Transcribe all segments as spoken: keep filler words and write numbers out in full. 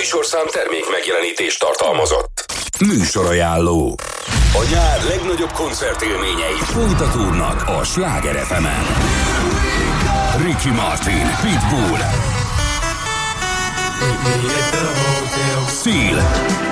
műsorszám termék megjelenítést tartalmazott. Műsorajánló. A nyár legnagyobb koncertélményei folytatódnak a Sláger ef emen. Ricky Martin, Pitbull, Seal,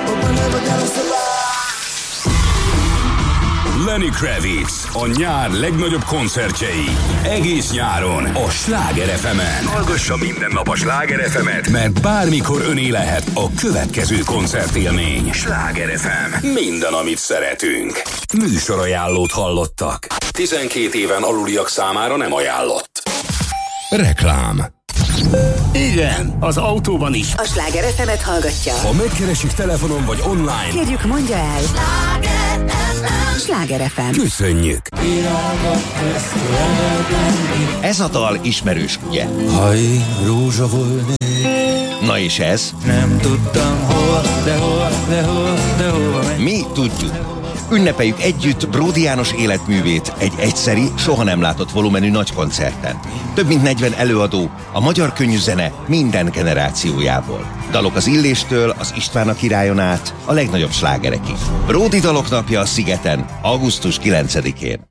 Lenny Kravitz, a nyár legnagyobb koncertjei. Egész nyáron a Sláger ef emen. Hallgassa minden nap a Sláger ef emet, mert bármikor öné lehet a következő koncertélmény. Sláger ef em. Minden, amit szeretünk. Műsorajánlót hallottak. tizenkét éven aluliak számára nem ajánlott. Reklám. Igen, az autóban is. A Sláger ef emet hallgatja. Ha megkeresik telefonon vagy online, kérjük, mondja el. Sláger ef em. Köszönjük. Ez a dal ismerős, ugye? Haj, rózsa volna. Na és ez? Nem tudtam hol, de hol, de hol, de hol. Mi tudjuk. Ünnepeljük együtt Bródi János életművét egy egyszeri, soha nem látott volumenű nagy koncerten. Több mint negyven előadó, a magyar könnyűzene minden generációjából. Dalok az Illéstől, az István a királyon át, a legnagyobb slágerekig. Bródi dalok napja a Szigeten, augusztus kilencedikén.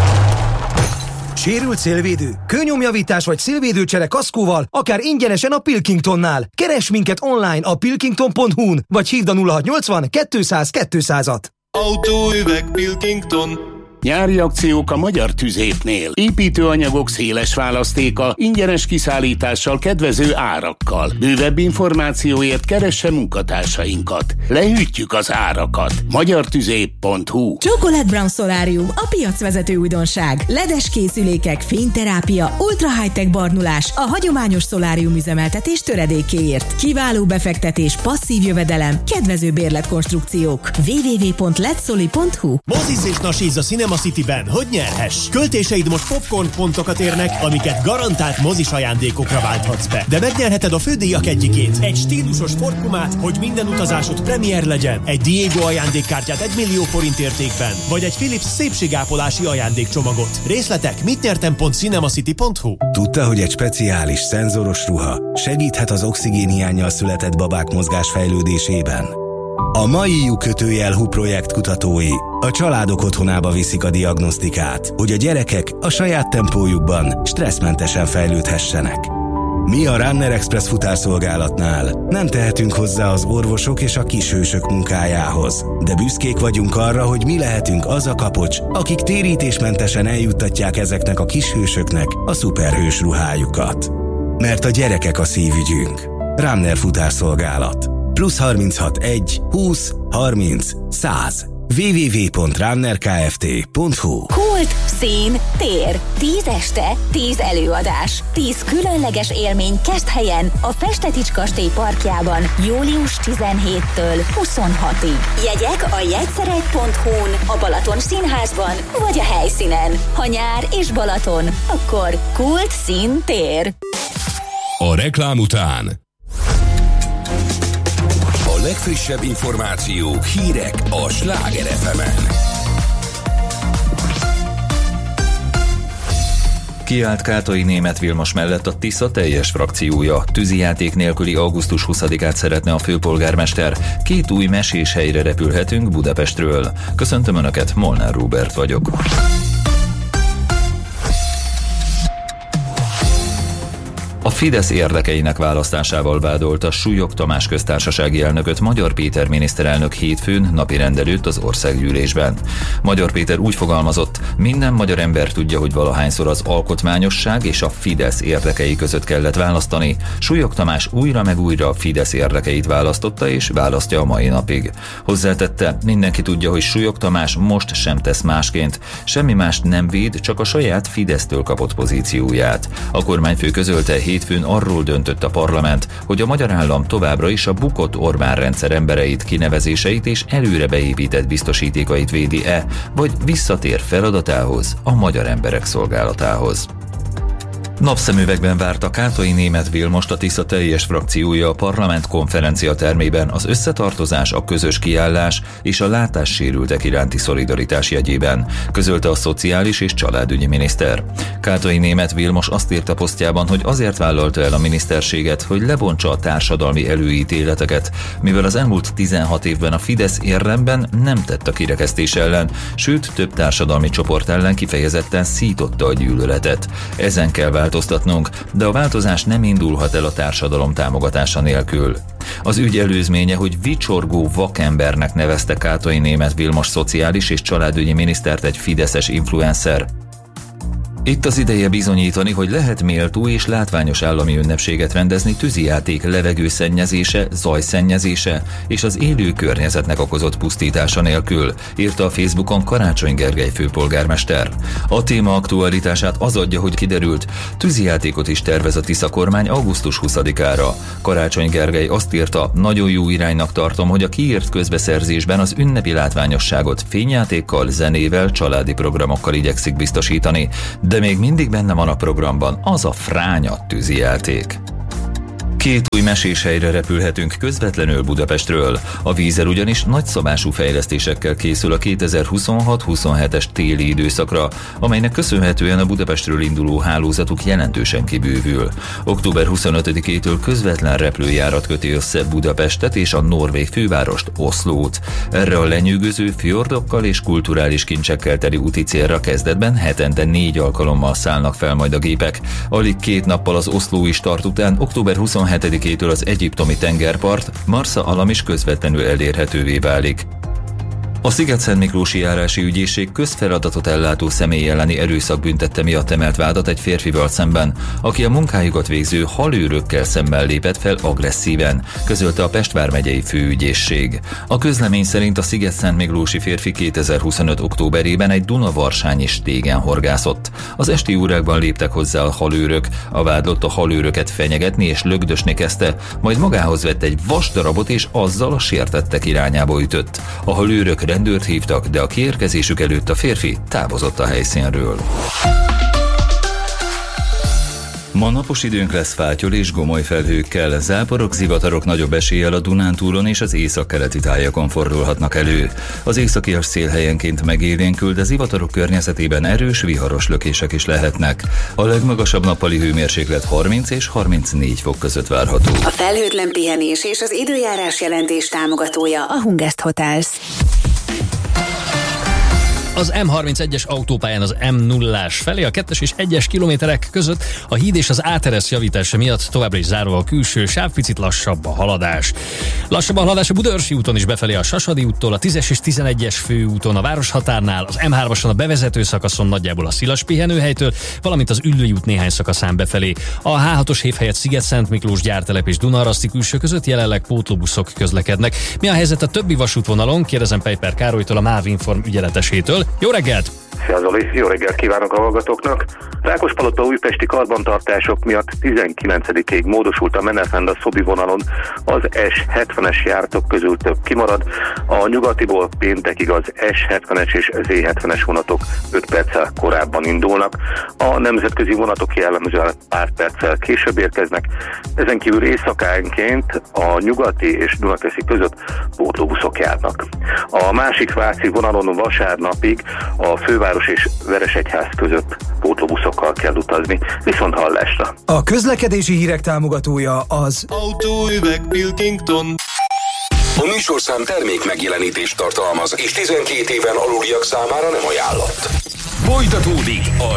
Sérült szélvédő, kőnyomjavítás vagy szélvédőcsere kaszkóval, akár ingyenesen a Pilkingtonnál. Keres minket online a pilkington pont hu-n, vagy hívd a nulla hatszáznyolcvan kétszáz kétszázat. Autóüveg Pilkington. Nyári akciók a Magyar Tüzépnél. Építőanyagok széles választéka, ingyenes kiszállítással, kedvező árakkal. Bővebb információért keresse munkatársainkat. Lehűtjük az árakat. magyartüzép pont hu. Chocolate Brown Solarium, a piacvezető újdonság. ledes készülékek, fényterápia, ultra high-tech barnulás, a hagyományos szolárium üzemeltetés töredékéért. Kiváló befektetés, passzív jövedelem, kedvező bérletkonstrukciók. double-u double-u double-u pont letsoli pont hu. Moziz és nasíz a Cinema Cityben, hogy nyerhess? Költéseid most popcorn pontokat érnek, amiket garantált mozis ajándékokra válthatsz be. De megnyerheted a fődíjak egyikét. Egy stílusos Ford Pumát, hogy minden utazásod premier legyen. Egy Diego ajándékkártyát egy millió forint értékben. Vagy egy Philips szépségápolási ajándékcsomagot. Részletek mit nyertem pont cinemacity pont hu. Tudta, hogy egy speciális szenzoros ruha segíthet az oxigénhiánnyal született babák mozgásfejlődésében? A mai lyuk kötőjel hú projekt kutatói a családok otthonába viszik a diagnosztikát, hogy a gyerekek a saját tempójukban stresszmentesen fejlődhessenek. Mi a Runner Express futárszolgálatnál nem tehetünk hozzá az orvosok és a kishősök munkájához, de büszkék vagyunk arra, hogy mi lehetünk az a kapocs, akik térítésmentesen eljuttatják ezeknek a kishősöknek a szuperhős ruhájukat. Mert a gyerekek a szívügyünk. Runner futárszolgálat. Plusz harminchat egy húsz harminc száz. double-u double-u double-u pont runner kft pont hu. Kult, szín, tér. Tíz este, tíz előadás. Tíz különleges élmény Keszthelyen, a Festetics kastély parkjában július tizenhétől huszonhatig. Jegyek a jegyszeregy pont hu-n, a Balaton Színházban vagy a helyszínen. Ha nyár és Balaton, akkor kult, szín, tér. A reklám után a legfrissebb információk, hírek a Sláger ef emen. Kiállt Kátai Németh Vilmos mellett a Tisza teljes frakciója. Tűzijáték nélküli augusztus huszadikát szeretne a főpolgármester. Két új mesés helyre repülhetünk Budapestről. Köszöntöm Önöket, Molnár Róbert vagyok. A Fidesz érdekeinek választásával vádolta Súlyog Tamás köztársasági elnököt Magyar Péter miniszterelnök hétfőn napirend előtt az országgyűlésben. Magyar Péter úgy fogalmazott, minden magyar ember tudja, hogy valahányszor az alkotmányosság és a Fidesz érdekei között kellett választani. Súlyog Tamás újra meg újra a Fidesz érdekeit választotta és választja a mai napig. Hozzátette, mindenki tudja, hogy Súlyog Tamás most sem tesz másként. Semmi mást nem véd, csak a saját Fidesztől kapott pozícióját. A kormányfő közölte, hétfőn arról döntött a parlament, hogy a magyar állam továbbra is a bukott Orbán rendszer embereit, kinevezéseit és előre beépített biztosítékait védi-e, vagy visszatér feladatához, a magyar emberek szolgálatához. Napszemüvegben várta Kátai Németh Vilmost a Tisza teljes frakciója a parlament konferencia termében az összetartozás, a közös kiállás és a látássérültek iránti szolidaritás jegyében, közölte a szociális és családügyi miniszter. Kátai Németh Vilmos azt írta posztjában, hogy azért vállalta el a miniszterséget, hogy lebontsa a társadalmi előítéleteket, mivel az elmúlt tizenhat évben a Fidesz érdemben nem tett a kirekesztés ellen, sőt több társadalmi csoport ellen kifejezetten szította a gyűlöletet. Ezen kell változtatnunk, de a változás nem indulhat el a társadalom támogatása nélkül. Az ügy előzménye, hogy vicsorgó vakembernek nevezte Kátai Németh Vilmos szociális és családügyi minisztert egy fideszes influencer. Itt az ideje bizonyítani, hogy lehet méltó és látványos állami ünnepséget rendezni tűzijáték levegőszennyezése, zajszennyezése és az élő környezetnek okozott pusztítása nélkül, írta a Facebookon Karácsony Gergely főpolgármester. A téma aktualitását az adja, hogy kiderült, tűzijátékot is tervez a Tisza kormány augusztus huszadikára. Karácsony Gergely azt írta, nagyon jó iránynak tartom, hogy a kiírt közbeszerzésben az ünnepi látványosságot fényjátékkal, zenével, családi programokkal igyekszik biztosítani, de még mindig benne van a programban az a fránya tűzijáték. Két új mesés helyre repülhetünk közvetlenül Budapestről. A Vízer ugyanis nagyszabású fejlesztésekkel készül a kétezer-huszonhat huszonhetes téli időszakra, amelynek köszönhetően a Budapestről induló hálózatuk jelentősen kibővül. október huszonötödikétől közvetlen repülőjárat köti össze Budapestet és a norvég fővárost, Oszlót. Erre a lenyűgöző fjordokkal és kulturális kincsekkel teli úti célra kezdetben hetente négy alkalommal szállnak fel majd a gépek. Alig két nappal az oszlói start után október huszonhetedikétől az egyiptomi tengerpart, Marsa Alam is közvetlenül elérhetővé válik. A Szigetszentmiklósi járási ügyészség közfeladatot ellátó személy elleni erőszak büntette miatt emelt vádat egy férfival szemben, aki a munkájukat végző halőrökkel szemben lépett fel agresszíven, közölte a Pest vármegyei főügyészség. A közlemény szerint a Szigetszentmiklósi férfi kétezer-huszonöt októberében egy Dunavarsányi stégen horgászott. Az esti órákban léptek hozzá a halőrök, a vádlott a halőröket fenyegetni és lögdösni kezdte, majd magához vett egy vasdarabot és azzal a sértettek irányába ütött. A halőrök rendőrt hívtak, de a kiérkezésük előtt a férfi távozott a helyszínről. Ma napos időnk lesz fátyol és gomoly felhőkkel, záporok, zivatarok nagyobb eséllyel a Dunántúlon és az északkeleti tájakon fordulhatnak elő. Az északias szél helyenként megélénkül, de zivatarok környezetében erős, viharos lökések is lehetnek. A legmagasabb nappali hőmérséklet harminc és harmincnégy fok között várható. A felhőtlen pihenés és az időjárás jelentés támogatója a Hungest Hotels. Az M harmincegyes autópályán az M nullás felé a kettes és egyes kilométerek között a híd és az áteresz javítása miatt továbbra is zárva a külső sáv, picit lassabb a haladás. Lassabb a haladás a Budaörsi úton is befelé a Sasadi úttól, a tízes és tizenegyes főúton a Városhatárnál, az M hármason a bevezető szakaszon nagyjából a Szilas pihenőhelytől, valamint az Üllői út néhány szakaszán befelé. A H hatos hév helyett Sziget-Szent-Miklós gyártelep és Dunaharaszti külső között jelenleg pótlóbuszok közlekednek. Mi a helyzet a többi vasútvonalon? Kérdezem Pejper Károlytól, a MÁV Inform ügyeletesétől. Jó reggelt! Szia Zoli, jó reggelt kívánok a hallgatóknak! Rákospalota újpesti karbantartások miatt tizenkilencedikéig módosult a menetrend a Szobi vonalon, az S hetvenes jártok közül több kimarad, a nyugatiból péntekig az S hetvenes és Z hetvenes vonatok öt perccel korábban indulnak, a nemzetközi vonatok jellemzően pár perccel később érkeznek, ezen kívül éjszakánként a nyugati és Dunakeszi között pótlóbuszok járnak. A másik váci vonalon vasárnapig a főváros és Veresegyház között pótlóbuszokkal kell utazni, viszont hallásra. A közlekedési hírek támogatója az Autóüveg Pilkington. A műsorszám termék megjelenítést tartalmaz, és tizenkét éven aluliak számára nem ajánlott. Folytatódik a